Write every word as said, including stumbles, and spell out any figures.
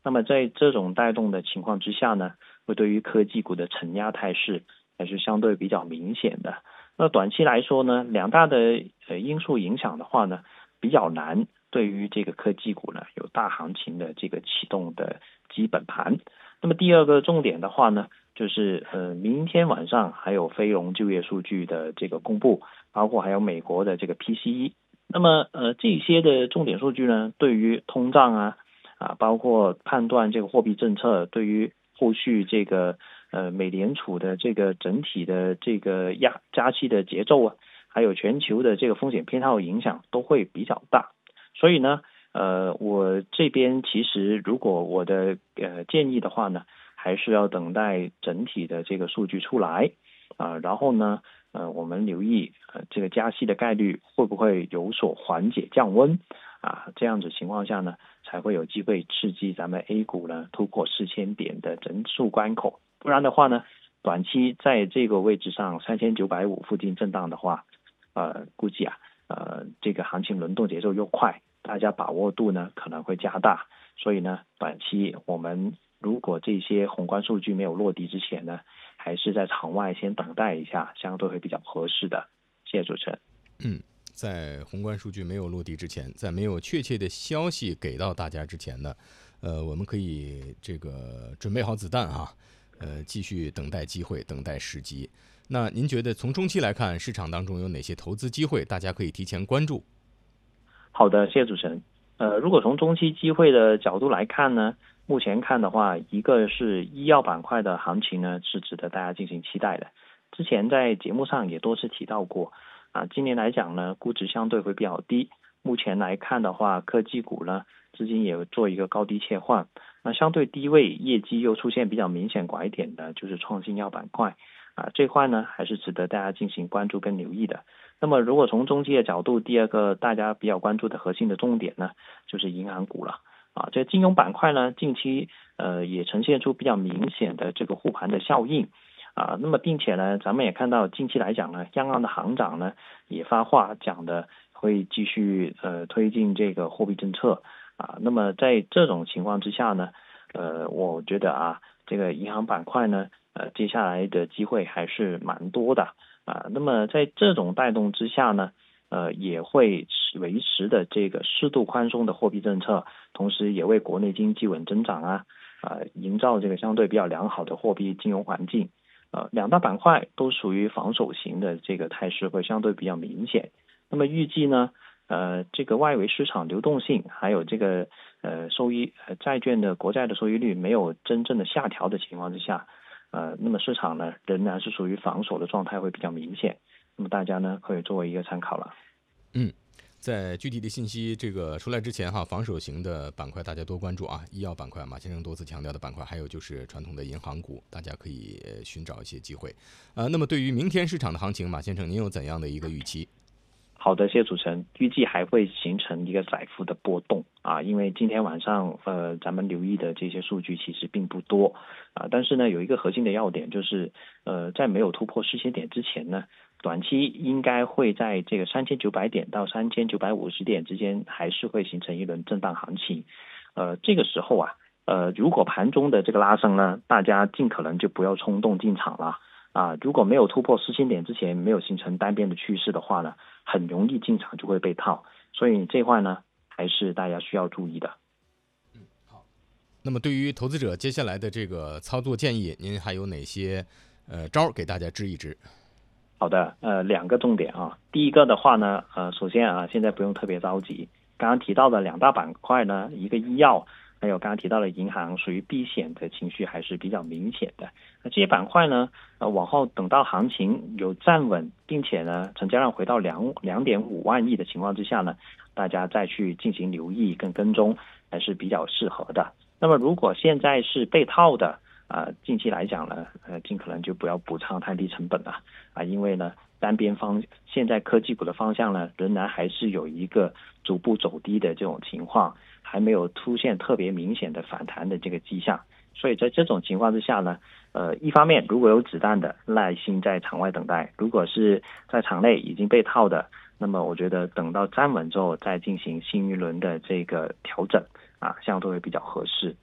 那么在这种带动的情况之下呢，会对于科技股的承压态势还是相对比较明显的。那短期来说呢，两大的呃因素影响的话呢，比较难对于这个科技股呢有大行情的这个启动的基本盘。那么第二个重点的话呢，就是呃明天晚上还有非农就业数据的这个公布，包括还有美国的这个 P C E。那么呃这些的重点数据呢，对于通胀啊啊，包括判断这个货币政策，对于后续这个呃美联储的这个整体的这个压加息的节奏啊，还有全球的这个风险偏好影响都会比较大。所以呢，呃，我这边其实如果我的呃建议的话呢，还是要等待整体的这个数据出来啊、呃，然后呢，呃，我们留意呃这个加息的概率会不会有所缓解降温啊，这样子情况下呢，才会有机会刺激咱们 A 股呢突破四千点的整数关口。不然的话呢，短期在这个位置上三千九百五附近震荡的话，呃，估计啊，呃，这个行情轮动节奏又快，大家把握度呢可能会加大。所以呢，短期我们如果这些宏观数据没有落地之前呢，还是在场外先等待一下，相对会比较合适的。谢谢主持人。 嗯，在宏观数据没有落地之前，在没有确切的消息给到大家之前呢，呃，我们可以这个准备好子弹啊，呃，继续等待机会，等待时机。那您觉得从中期来看，市场当中有哪些投资机会，大家可以提前关注？ 好的，谢谢主持人。呃，如果从中期机会的角度来看呢，目前看的话，一个是医药板块的行情呢，是值得大家进行期待的。之前在节目上也多次提到过，啊，今年来讲呢，估值相对会比较低。目前来看的话，科技股呢，资金也做一个高低切换。那相对低位业绩又出现比较明显拐点的，就是创新药板块。啊，这块呢还是值得大家进行关注跟留意的。那么如果从中期的角度，第二个大家比较关注的核心的重点呢，就是银行股了。啊，这金融板块呢，近期呃也呈现出比较明显的这个护盘的效应。啊，那么并且呢，咱们也看到近期来讲呢，央行的行长呢也发话讲的会继续呃推进这个货币政策。啊，那么在这种情况之下呢，呃，我觉得啊，这个银行板块呢，呃，接下来的机会还是蛮多的啊。那么在这种带动之下呢，呃，也会维持的这个适度宽松的货币政策，同时也为国内经济稳增长啊，啊、呃，营造这个相对比较良好的货币金融环境。呃，两大板块都属于防守型的这个态势会相对比较明显。那么预计呢，呃，这个外围市场流动性还有这个呃收益呃债券的国债的收益率没有真正的下调的情况之下，呃，那么市场呢仍然是属于防守的状态会比较明显。那么大家呢可以作为一个参考了。 嗯，在具体的信息这个出来之前哈，防守型的板块大家多关注啊，医药板块马先生多次强调的板块，还有就是传统的银行股，大家可以寻找一些机会。呃，那么对于明天市场的行情，马先生您有怎样的一个预期？ 好的，谢谢主持人。预计还会形成一个窄幅的波动啊，因为今天晚上呃咱们留意的这些数据其实并不多啊，但是呢有一个核心的要点就是呃在没有突破四千点之前呢，短期应该会在这个三千九百点到三千九百五十点之间还是会形成一轮震荡行情。呃这个时候啊呃如果盘中的这个拉升呢，大家尽可能就不要冲动进场了。啊，如果没有突破四千点之前没有形成单边的趋势的话呢，很容易进场就会被套，所以这块呢还是大家需要注意的。 嗯，好。那么对于投资者接下来的这个操作建议，您还有哪些呃招给大家支一支？ 好的，呃，两个重点啊。第一个的话呢，呃，首先啊，现在不用特别着急。刚刚提到的两大板块呢，一个医药，还有刚刚提到的银行，属于避险的情绪还是比较明显的。那这些板块呢，呃，往后等到行情有站稳，并且呢，成交量回到两两点五万亿的情况之下呢，大家再去进行留意跟跟踪，还是比较适合的。那么如果现在是被套的，啊、呃，近期来讲呢，呃，尽可能就不要补仓太低成本了啊，因为呢，单边方现在科技股的方向呢，仍然还是有一个逐步走低的这种情况，还没有出现特别明显的反弹的这个迹象。所以在这种情况之下呢，呃，一方面如果有子弹的，耐心在场外等待；如果是在场内已经被套的，那么我觉得等到站稳之后再进行新一轮的这个调整啊，相对会比较合适。